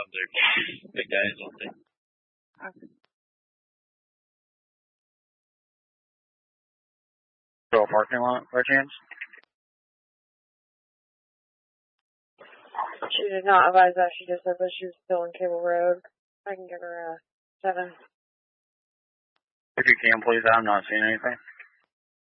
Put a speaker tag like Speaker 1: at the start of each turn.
Speaker 1: Big guys, don't they?
Speaker 2: Okay.
Speaker 3: Still a parking lot, by chance?
Speaker 2: She did not advise that. She just said that she was still on Cable Road. I can give her a 7.
Speaker 3: If you can, please. I'm not seeing anything.